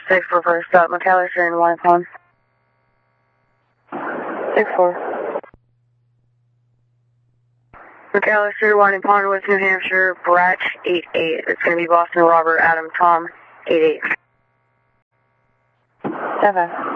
6 reverse up, McAllister and Wine Pond. 6-4. McAllister, Wine Pond, West New Hampshire, Bratch 88. It's going to be Boston, Robert, Adam, Tom, 88. 7.